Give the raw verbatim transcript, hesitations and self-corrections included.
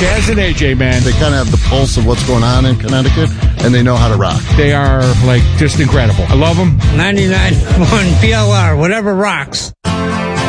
Chaz and A J, man. They kind of have the pulse of what's going on in Connecticut, and they know how to rock. They are, like, just incredible. I love them. ninety-nine point one P L R, whatever rocks.